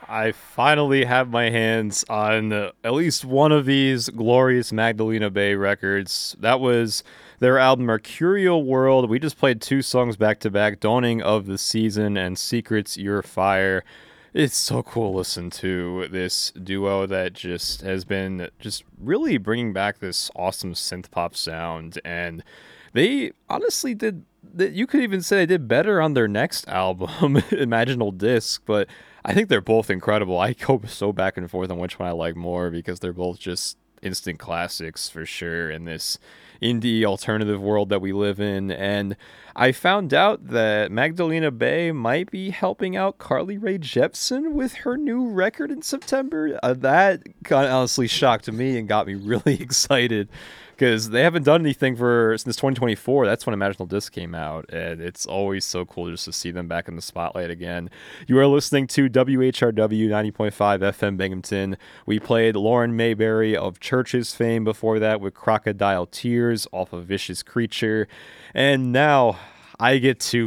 I finally have my hands on at least one of these glorious Magdalena Bay records. That was their album Mercurial World. We just played two songs back to back, Dawning of the Season and Secrets Your Fire. It's so cool to listen to this duo that just has been just really bringing back this awesome synth pop sound. And they honestly did that. You could even say they did better on their next album, Imaginal Disc, but I think they're both incredible. I go so back and forth on which one I like more because they're both just instant classics for sure in this indie alternative world that we live in. And I found out that Magdalena Bay might be helping out Carly Rae Jepsen with her new record in September. That honestly shocked me and got me really excited because they haven't done anything for since 2024. That's when Imaginal Disc came out, and it's always so cool just to see them back in the spotlight again. You are listening to WHRW 90.5 FM Binghamton. We played Lauren Mayberry of Church's fame before that with Crocodile Tears off of Vicious Creature, and now I get to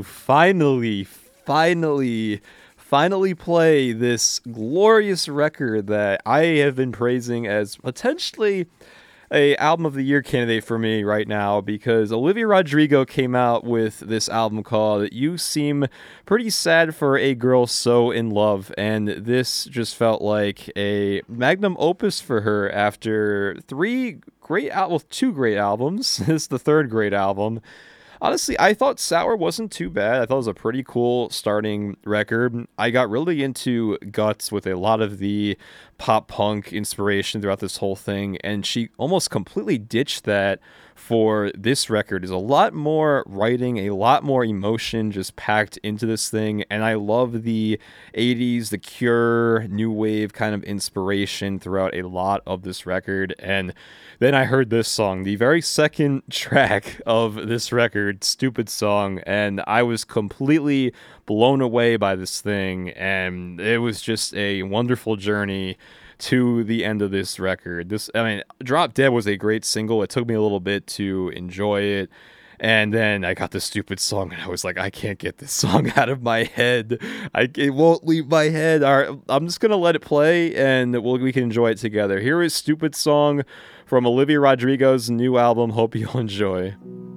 finally play this glorious record that I have been praising as potentially a album of the year candidate for me right now, because Olivia Rodrigo came out with this album called You Seem Pretty Sad for a Girl So in Love, and this just felt like a magnum opus for her after two great albums. This is the third great album. Honestly, I thought Sour wasn't too bad. I thought it was a pretty cool starting record. I got really into Guts with a lot of the pop punk inspiration throughout this whole thing, and she almost completely ditched that for this record. There's a lot more writing, a lot more emotion just packed into this thing, and I love the 80s, the Cure, new wave kind of inspiration throughout a lot of this record. And then I heard this song, the very second track of this record, Stupid Song, and I was completely blown away by this thing, and it was just a wonderful journey to the end of this record. Drop Dead was a great single. It took me a little bit to enjoy it. And then I got this stupid song, and I was like, I can't get this song out of my head. It won't leave my head. All right, I'm just going to let it play, and we can enjoy it together. Here is Stupid Song from Olivia Rodrigo's new album. Hope you'll enjoy.